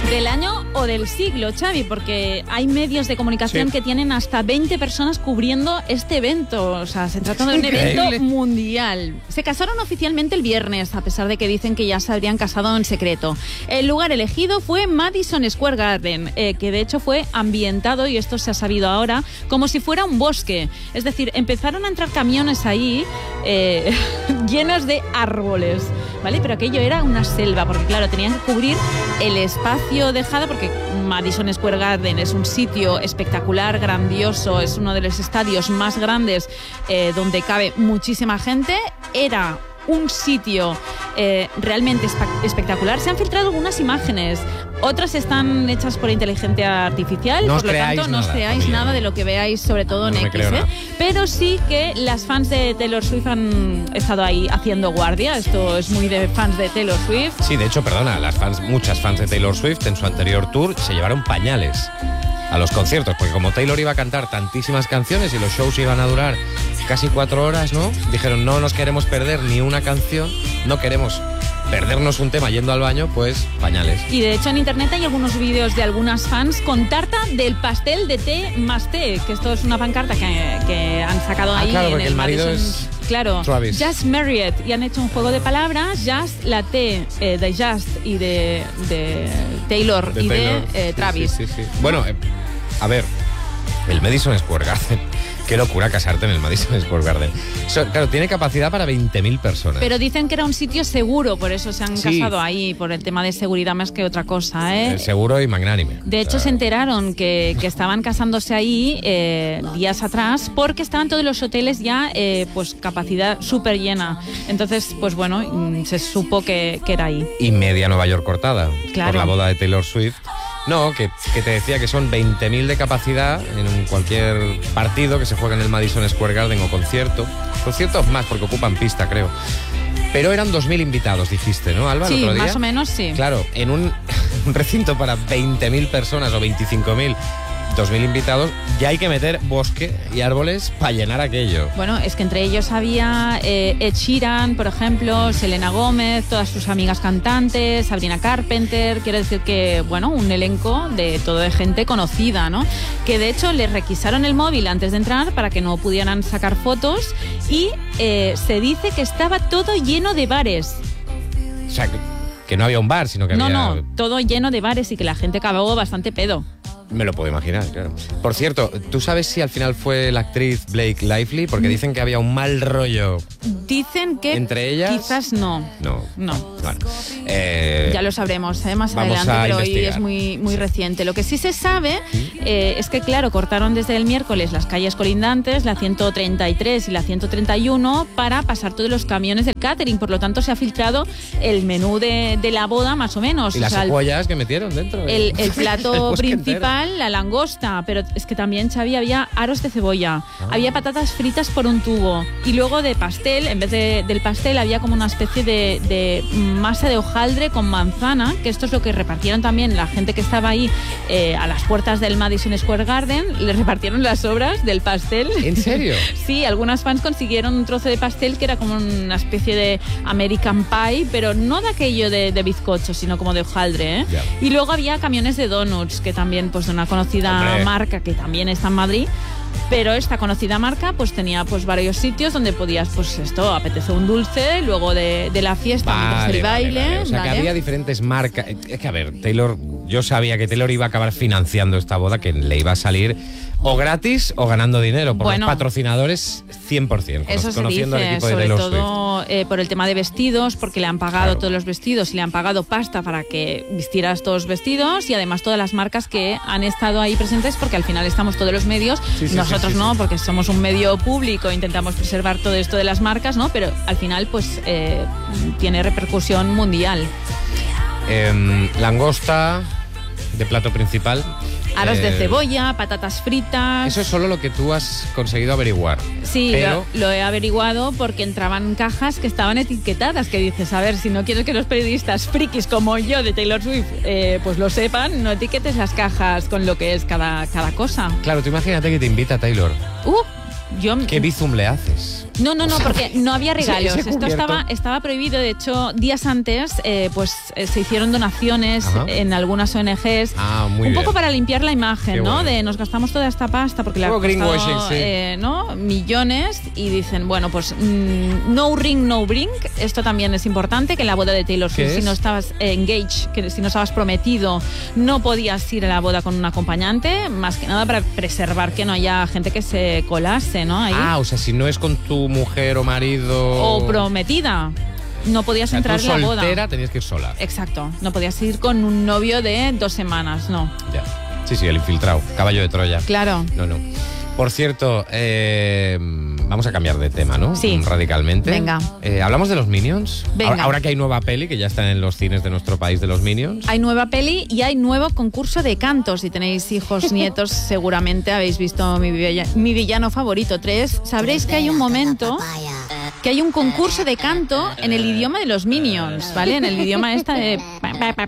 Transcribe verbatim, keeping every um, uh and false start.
Del año o del siglo, Xavi, porque hay medios de comunicación Sí. que tienen hasta veinte personas cubriendo este evento. O sea, se trata de un Increíble. evento mundial. Se casaron oficialmente el viernes, a pesar de que dicen que ya se habrían casado en secreto. El lugar elegido fue Madison Square Garden, eh, que de hecho fue ambientado, y esto se ha sabido ahora, como si fuera un bosque. Es decir, empezaron a entrar camiones ahí eh, llenos de árboles, ¿vale? Pero aquello era una selva, porque claro, tenían que cubrir el espacio dejado, porque Madison Square Garden es un sitio espectacular, grandioso, es uno de los estadios más grandes eh, donde cabe muchísima gente. Era un sitio eh, realmente espe- espectacular. Se han filtrado algunas imágenes, otras están hechas por inteligencia artificial, No os por lo creáis tanto no os nada, creáis familia. nada de lo que veáis, sobre todo No en me X, creo ¿eh? nada. Pero sí que las fans de Taylor Swift han estado ahí haciendo guardia. Esto es muy de fans de Taylor Swift. Sí, de hecho, perdona, las fans, muchas fans de Taylor Swift en su anterior tour se llevaron pañales a los conciertos, porque como Taylor iba a cantar tantísimas canciones y los shows iban a durar casi cuatro horas, ¿no? Dijeron, no nos queremos perder ni una canción, no queremos perdernos un tema yendo al baño, pues pañales. Y de hecho en internet hay algunos vídeos de algunas fans con tarta del pastel de té más té, que esto es una pancarta que, que han sacado Ah, ahí claro, en porque el, el marido Madison. es Claro, Travis. Just Married, y han hecho un juego de palabras, Just, la T eh, de Just y de, de Taylor De y Taylor. de eh, Sí, Travis. sí, sí, sí. Bueno, eh, a ver, el Madison Square Garden. Qué locura casarte en el Madison Square Garden. So, claro, tiene capacidad para veinte mil personas. Pero dicen que era un sitio seguro, por eso se han Sí. casado ahí, por el tema de seguridad más que otra cosa, ¿eh? Eh, Seguro y magnánime. De hecho, O sea, se enteraron que, que estaban casándose ahí eh, días atrás, porque estaban todos los hoteles ya, eh, pues, capacidad súper llena. Entonces, pues bueno, mm, se supo que, que era ahí. y media Nueva York cortada Claro. por la boda de Taylor Swift. No, que, que te decía que son veinte mil de capacidad en un cualquier partido que se juega en el Madison Square Garden o concierto. Conciertos más, porque ocupan pista, creo. Pero eran dos mil invitados, dijiste, ¿no, Alba, el Sí, otro día? más o menos sí. Claro, en un, un recinto para veinte mil personas o veinticinco mil, dos mil invitados, ya hay que meter bosque y árboles para llenar aquello. Bueno, es que entre ellos había eh, Ed Sheeran, por ejemplo, Selena Gómez, todas sus amigas cantantes, Sabrina Carpenter. Quiero decir que, bueno, un elenco de todo de gente conocida, ¿no? Que de hecho les requisaron el móvil antes de entrar para que no pudieran sacar fotos, y eh, se dice que estaba todo lleno de bares. O sea, que, que no había un bar, sino que No, había... no, todo lleno de bares, y que la gente acabó bastante pedo. Me lo puedo imaginar, claro. Por cierto, ¿tú sabes si al final fue la actriz Blake Lively? Porque dicen que había un mal rollo. Dicen que ¿Entre ellas? quizás no. No. No. Bueno, eh, Ya lo sabremos eh, más vamos adelante, a pero hoy investigar. es muy, muy reciente. Lo que sí se sabe eh, es que, claro, cortaron desde el miércoles las calles colindantes, la ciento treinta y tres y la ciento treinta y uno, para pasar todos los camiones del catering. Por lo tanto, se ha filtrado el menú de, de la boda, más o menos. ¿Y las O sea, el- cebollas que metieron dentro? El, el plato El bosque principal, la langosta, pero es que también, Xavi, había aros de cebolla, Ah. había patatas fritas por un tubo, y luego de pastel, en vez de, del pastel había como una especie de, de masa de hojaldre con manzana, que esto es lo que repartieron también la gente que estaba ahí eh, a las puertas del Madison Square Garden. Le repartieron las sobras del pastel. ¿En serio? Sí, algunas fans consiguieron un trozo de pastel que era como una especie de American Pie, pero no de aquello de, de bizcocho, sino como de hojaldre, ¿eh? Ya. Y luego había camiones de donuts, que también, pues, de una conocida Hombre. marca que también está en Madrid. Pero esta conocida marca pues tenía pues varios sitios donde podías, pues esto, apetece un dulce luego de, de la fiesta, mientras el baile. vale. O sea, que ¿vale? había diferentes marcas. Es que, a ver, Taylor, yo sabía que Taylor iba a acabar financiando esta boda, que le iba a salir o gratis o ganando dinero por Bueno. los patrocinadores cien por ciento. Eso se conociendo dice, al equipo de sobre Taylor Swift. todo eh, por el tema de vestidos, porque le han pagado Claro. todos los vestidos y le han pagado pasta para que vistiera estos vestidos, y además todas las marcas que han estado ahí presentes, porque al final estamos todos los medios, Sí, sí, nosotros sí, sí, no, sí. porque somos un medio público, intentamos preservar todo esto de las marcas, ¿no? Pero al final pues eh, tiene repercusión mundial. Em, langosta de plato principal. Aros de Eh, cebolla, patatas fritas. Eso es solo lo que tú has conseguido averiguar. Sí, pero- lo, lo he averiguado porque entraban cajas que estaban etiquetadas, que dices, a ver, si no quieres que los periodistas frikis como yo de Taylor Swift eh, pues lo sepan, no etiquetes las cajas con lo que es cada, cada cosa. Claro, tú imagínate que te invita Taylor. Uh, yo... ¿Qué bizum le haces? No, no, no, porque no había regalos. Sí, ese Esto cubierto. estaba, estaba prohibido. De hecho, días antes, eh, pues eh, se hicieron donaciones Ajá. en algunas O N Ges. Ah, muy un bien. poco para limpiar la imagen, Qué ¿no? bueno. De nos gastamos toda esta pasta porque le ha Un poco costado, greenwashing, sí. eh, ¿no? millones y dicen, bueno, pues mm, no ring, no bring. Esto también es importante, que en la boda de Taylor ¿Qué Swift, si es? no estabas eh, engaged, que si no estabas prometido, no podías ir a la boda con un acompañante, más que nada para preservar que no haya gente que se colase, ¿no? Ahí. Ah, o sea, si no es con tu mujer o marido... O prometida. No podías O sea, entrar tú en la boda. soltera tenías que ir sola. Exacto. No podías ir con un novio de dos semanas, no. Ya. Sí, sí, el infiltrado. Caballo de Troya. Claro. No, no. Por cierto, eh, vamos a cambiar de tema, ¿no? Sí. Radicalmente. Venga. Eh, ¿Hablamos de los Minions? Venga. Ahora, ahora que hay nueva peli, que ya está en los cines de nuestro país de los Minions. Hay nueva peli y hay nuevo concurso de cantos. Si tenéis hijos, nietos, seguramente habéis visto mi, villa- mi villano favorito tres. Sabréis que hay un momento que hay un concurso de canto en el idioma de los Minions, ¿vale? En el idioma esta de...